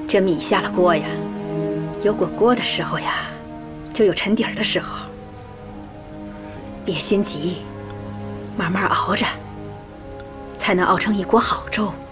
这米下了锅呀，有滚锅的时候呀，就有沉底儿的时候。别心急，慢慢熬着，才能熬成一锅好粥。